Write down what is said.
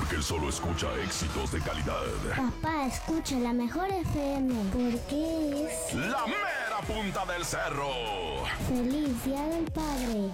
que él solo escucha éxitos de calidad. Papá, escucha la mejor FM porque es La mera punta del cerro. Feliz Día del Padre.